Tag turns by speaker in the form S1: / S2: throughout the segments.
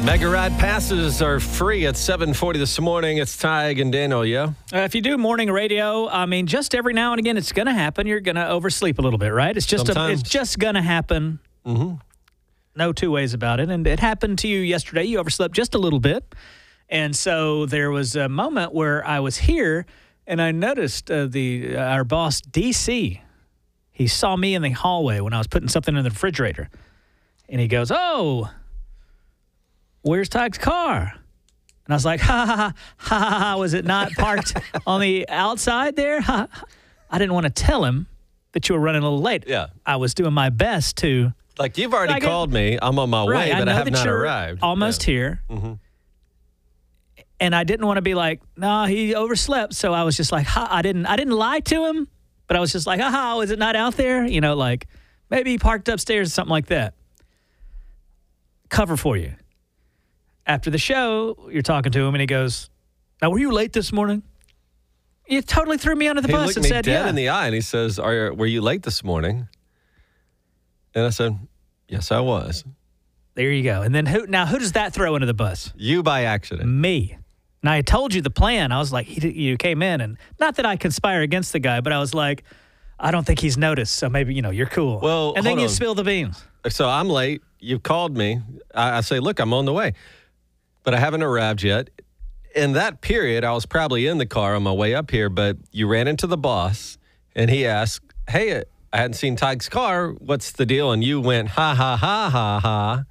S1: Mega Ride passes are free at 7:40 this morning. It's Tig and Daniel, yeah?
S2: If you do morning radio, I mean, just every now and again, it's going to happen. You're going to oversleep a little bit, right? It's just it's just going to happen.
S1: Mm-hmm.
S2: No two ways about it. And it happened to you yesterday. You overslept just a little bit. And so there was a moment where I was here, and I noticed our boss, DC, he saw me in the hallway when I was putting something in the refrigerator. And he goes, "Oh, where's Tig's car?" And I was like, ha, was it not parked on the outside there? I didn't want to tell him that you were running a little late.
S1: Yeah.
S2: I was doing my best to.
S1: Like, you've already called me. I'm on my way, but I have not arrived.
S2: Almost here.
S1: Mm-hmm.
S2: And I didn't want to be like, no, he overslept. So I was just like, I didn't lie to him, but I was just like, was it not out there? You know, like maybe he parked upstairs or something like that. Cover for you. After the show, you're talking to him, and he goes, "Now, were you late this morning?" You totally threw me under the bus and said,
S1: "Yeah." He looked me dead in the eye, and he says, "Were you late this morning?" And I said, "Yes, I was."
S2: There you go. And then who does that throw under the bus?
S1: You by accident.
S2: Me. Now, I told you the plan. I was like, you came in, and not that I conspire against the guy, but I was like, I don't think he's noticed, so maybe, you're cool.
S1: Well,
S2: and then you spill the beans.
S1: So I'm late. You've called me. I say, look, I'm on the way. But I haven't arrived yet. In that period, I was probably in the car on my way up here, but you ran into the boss, and he asked, "Hey, I hadn't seen Tig's car. What's the deal?" And you went, ha, ha, ha, ha, ha.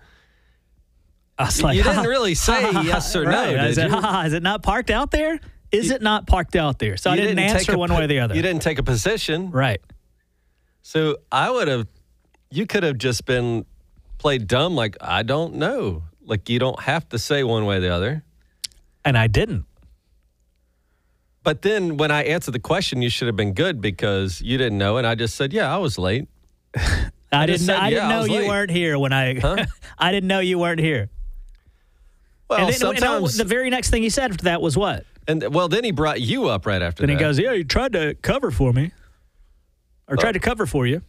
S2: I was like,
S1: you didn't really say yes or no,
S2: right.
S1: did
S2: I said,
S1: you?
S2: Is it not parked out there? Is it not parked out there? So I didn't answer one way or the other.
S1: You didn't take a position.
S2: Right.
S1: So you could have just been played dumb like, I don't know. Like, you don't have to say one way or the other.
S2: And I didn't.
S1: But then when I answered the question, you should have been good because you didn't know. And I just said, yeah, I was late.
S2: I didn't know you weren't here when I I didn't know you weren't here.
S1: Well,
S2: and then, the very next thing he said after that was what?
S1: And then he brought you up right after that.
S2: Then he goes, "Yeah, you tried to cover for me. Or tried to cover for you."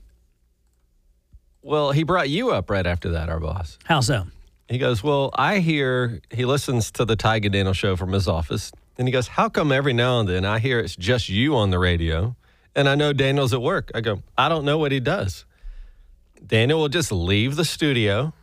S1: Well, he brought you up right after that, our boss.
S2: How so?
S1: He goes, "Well, I hear," he listens to the Tig and Daniel show from his office. And he goes, "How come every now and then I hear it's just you on the radio? And I know Daniel's at work." I go, "I don't know what he does." Daniel will just leave the studio.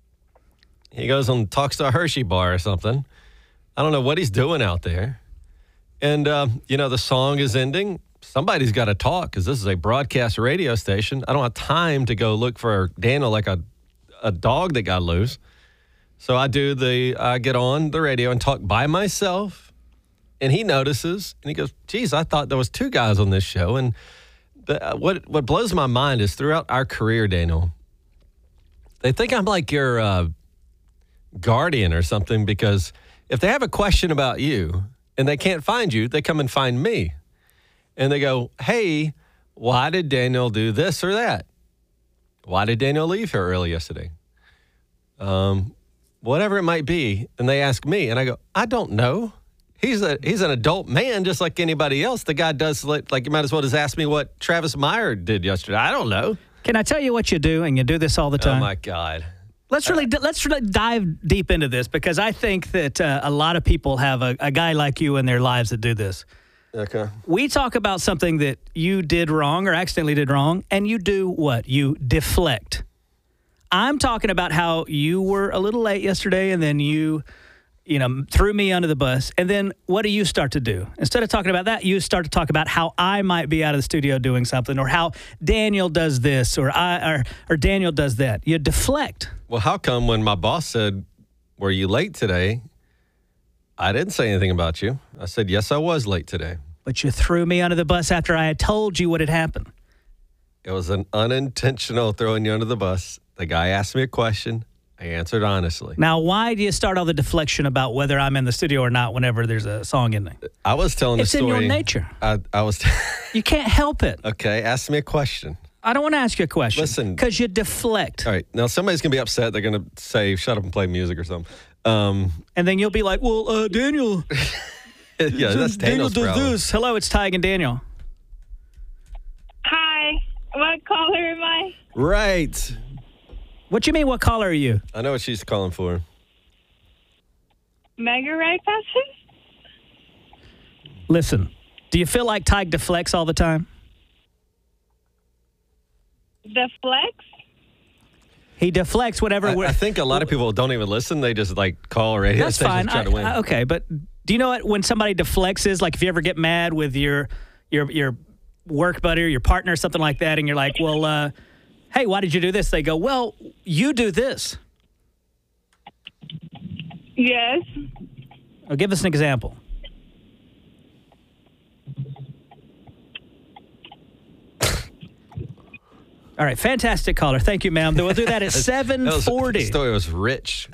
S1: He goes and talks to a Hershey bar or something. I don't know what he's doing out there. And, the song is ending. Somebody's got to talk because this is a broadcast radio station. I don't have time to go look for Daniel like a dog that got loose. So I get on the radio and talk by myself. And he notices, and he goes, "Geez, I thought there was two guys on this show." And what blows my mind is throughout our career, Daniel, they think I'm like your guardian or something, because if they have a question about you and they can't find you, they come and find me. And they go, "Hey, why did Daniel do this or that? Why did Daniel leave here early yesterday?" Whatever it might be. And they ask me, and I go, "I don't know. He's an adult man just like anybody else. The guy does like you might as well just ask me what Travis Meyer did yesterday. I don't know."
S2: Can I tell you what you do, and you do this all the time?
S1: Oh, my God.
S2: Let's really dive deep into this, because I think that a lot of people have a guy like you in their lives that do this.
S1: Okay.
S2: We talk about something that you did wrong or accidentally did wrong, and you do what? You deflect. I'm talking about how you were a little late yesterday, and then you threw me under the bus. And then what do you start to do? Instead of talking about that, you start to talk about how I might be out of the studio doing something, or how Daniel does this, or Daniel does that. You deflect.
S1: Well, how come when my boss said, "Were you late today?" I didn't say anything about you. I said, "Yes, I was late today."
S2: But you threw me under the bus after I had told you what had happened.
S1: It was an unintentional throwing you under the bus. The guy asked me a question. I answered honestly.
S2: Now, why do you start all the deflection about whether I'm in the studio or not whenever there's a song ending?
S1: I was telling the story.
S2: It's in your nature.
S1: I was.
S2: You can't help it.
S1: Okay, ask me a question.
S2: I don't want to ask you a question.
S1: Listen.
S2: Because you deflect.
S1: All right. Now, somebody's going to be upset. They're going to say, "Shut up and play music," or something.
S2: And then you'll be like, "Well, Daniel."
S1: Yeah, that's Daniel's
S2: Daniel does
S1: problem.
S2: this. Hello, it's Tig and Daniel.
S3: Hi. What caller am I?
S1: Right.
S2: What you mean, what caller are you?
S1: I know what she's calling for.
S3: Mega ride passes?
S2: Listen, do you feel like Tig deflects all the time?
S3: The flex?
S2: He deflects whatever.
S1: I think a lot of people don't even listen. They just call a radio
S2: That's
S1: station
S2: fine.
S1: to try to win.
S2: Okay, but do you know what when somebody deflects is? Like if you ever get mad with your work buddy or your partner or something like that, and you're like, well, hey, why did you do this? They go, well, you do this.
S3: Yes.
S2: Oh, give us an example. All right, fantastic caller. Thank you, ma'am. We'll do that at 7:40.
S1: The story was rich.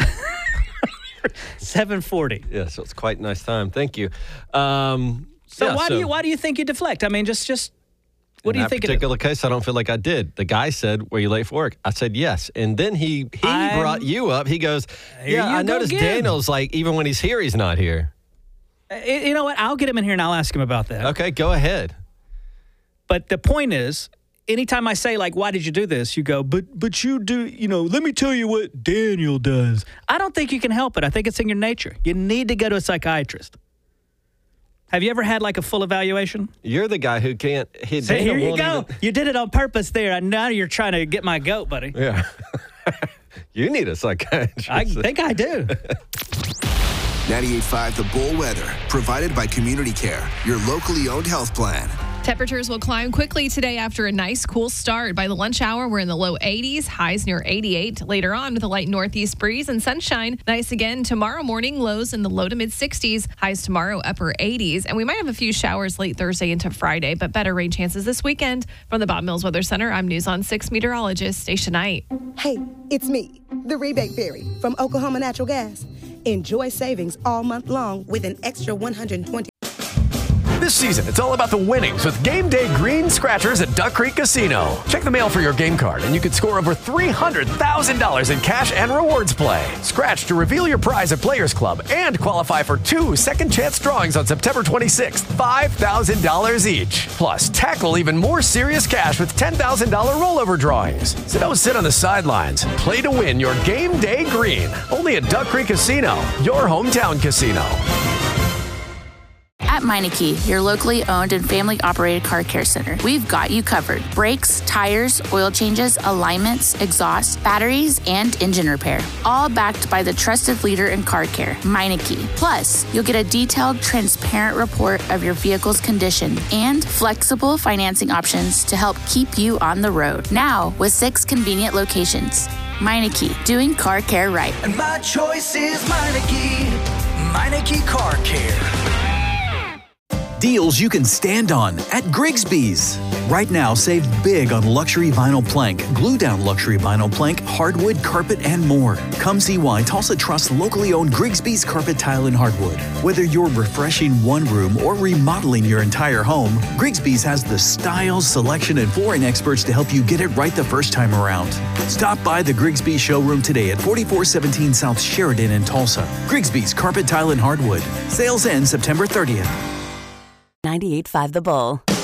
S2: 7:40.
S1: Yeah, so it's quite a nice time. Thank you.
S2: Why do you think you deflect? I mean, just what do you think?
S1: In that particular case, I don't feel like I did. The guy said, "Were you late for work?" I said yes, and then he brought you up. He goes, "Yeah, I noticed Daniel's even when he's here, he's not here."
S2: You know what? I'll get him in here and I'll ask him about that.
S1: Okay, go ahead.
S2: But the point is, anytime I say, why did you do this? You go, but you do, let me tell you what Daniel does. I don't think you can help it. I think it's in your nature. You need to go to a psychiatrist. Have you ever had a full evaluation?
S1: You're the guy who can't.
S2: See, here you go. You did it on purpose there. And now you're trying to get my goat, buddy.
S1: Yeah. You need a psychiatrist.
S2: I think I do.
S4: 98.5 The Bull Weather, provided by Community Care, your locally owned health plan.
S5: Temperatures will climb quickly today after a nice cool start. By the lunch hour, we're in the low 80s, highs near 88. Later on, with a light northeast breeze and sunshine. Nice again tomorrow morning, lows in the low to mid 60s, highs tomorrow upper 80s. And we might have a few showers late Thursday into Friday, but better rain chances this weekend. From the Bob Mills Weather Center, I'm News on 6 meteorologist Stacia Knight.
S6: Hey, it's me, the Rebate Fairy from Oklahoma Natural Gas. Enjoy savings all month long with an extra $120.
S7: This season, it's all about the winnings with Game Day Green Scratchers at Duck Creek Casino. Check the mail for your game card, and you could score over $300,000 in cash and rewards play. Scratch to reveal your prize at Players Club and qualify for 2 second-chance drawings on September 26th, $5,000 each. Plus, tackle even more serious cash with $10,000 rollover drawings. So don't sit on the sidelines. Play to win your Game Day Green. Only at Duck Creek Casino, your hometown casino.
S8: At Meineke, your locally owned and family-operated car care center, we've got you covered. Brakes, tires, oil changes, alignments, exhaust, batteries, and engine repair. All backed by the trusted leader in car care, Meineke. Plus, you'll get a detailed, transparent report of your vehicle's condition and flexible financing options to help keep you on the road. Now, with 6 convenient locations. Meineke, doing car care right.
S9: And my choice is Meineke. Meineke Car Care.
S10: Deals you can stand on at Grigsby's. Right now, save big on luxury vinyl plank, glue-down luxury vinyl plank, hardwood, carpet, and more. Come see why Tulsa trusts locally owned Grigsby's Carpet Tile and Hardwood. Whether you're refreshing one room or remodeling your entire home, Grigsby's has the style, selection, and flooring experts to help you get it right the first time around. Stop by the Grigsby's showroom today at 4417 South Sheridan in Tulsa. Grigsby's Carpet Tile and Hardwood. Sales end September 30th.
S11: 98.5 The Bull.